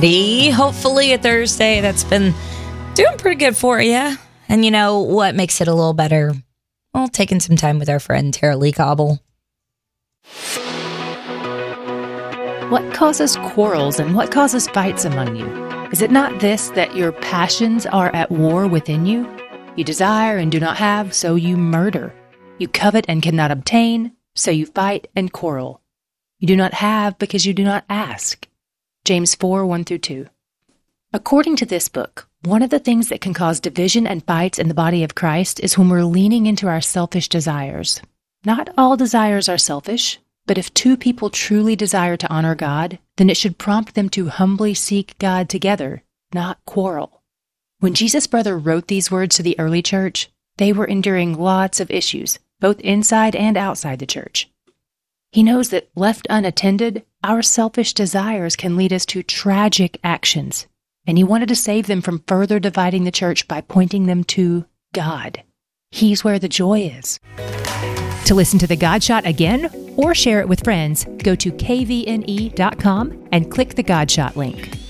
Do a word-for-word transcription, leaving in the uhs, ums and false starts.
Thursday. Hopefully a Thursday that's been doing pretty good for you. And you know what makes it a little better? Well, taking some time with our friend Tara Lee Cobble. What causes quarrels and what causes fights among you? Is it not this, that your passions are at war within you? You desire and do not have, so you murder. You covet and cannot obtain, so you fight and quarrel. You do not have because you do not ask. James four, one through two. According to this book, one of the things that can cause division and fights in the body of Christ is when we're leaning into our selfish desires. Not all desires are selfish, but if two people truly desire to honor God, then it should prompt them to humbly seek God together, not quarrel. When Jesus' brother wrote these words to the early church, they were enduring lots of issues, both inside and outside the church. He knows that left unattended, our selfish desires can lead us to tragic actions, and he wanted to save them from further dividing the church by pointing them to God. He's where the joy is. To listen to The God Shot again or share it with friends, go to k v n e dot com and click the God Shot link.